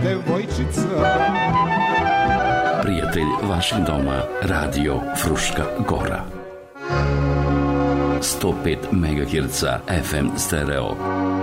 devojčica. Prijatelj vašeg doma, Radio Fruška Gora. 105 MHz FM stereo.